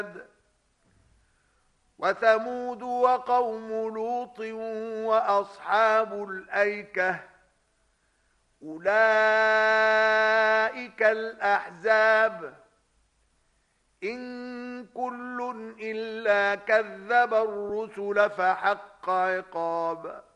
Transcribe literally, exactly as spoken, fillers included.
وثمود وقوم لوط وأصحاب الأيكة أولئك الأحزاب إن كل إلا كذب الرسل فحق عقاب